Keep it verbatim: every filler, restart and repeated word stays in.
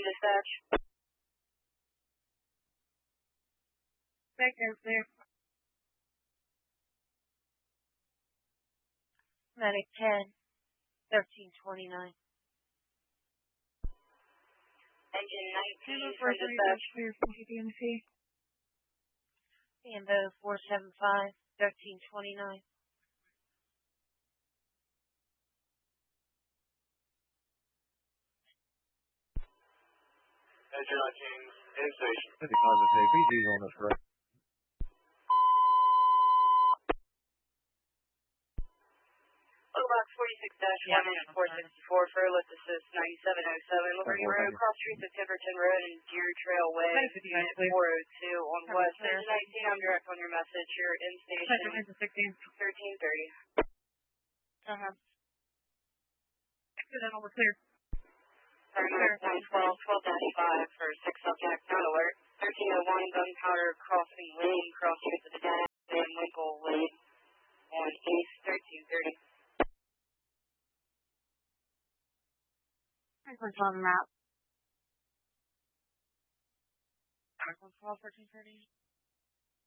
dispatch. Back there, clear. Medic ten, thirteen twenty-nine. Engine nineteen for dispatch. Clear from G D M C. Sambo four seven five, thirteen twenty-nine. Engine nineteen, in station. fifty positive, P G's on this road. Box forty-six dash one and four sixty-four for lift assist ninety-seven oh seven, Liberty Road, cross streets of Timberton Road and Deer Trail Way, unit four oh two on West. Engine nineteen, I'm direct on your message. You're in station thirteen thirty. Uh-huh. Accidental, we're clear. one twelve, twelve dash five for six subject, not alert. thirteen oh one, gunpowder crossing lane, cross streets of the Dan and Winkle Lane on East thirteen thirty. What's on the map? one twelve, thirteen thirty.